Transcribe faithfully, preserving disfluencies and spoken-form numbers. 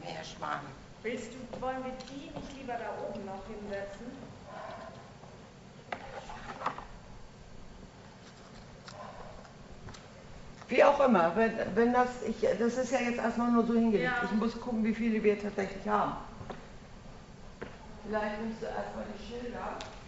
mehr Schmarrn. Willst du, wollen wir die nicht lieber da oben noch hinsetzen? Wie auch immer, wenn, wenn das, ich, das ist ja jetzt erstmal nur so hingelegt. Ja. Ich muss gucken, wie viele wir tatsächlich haben. Vielleicht nimmst du erstmal die Schilder.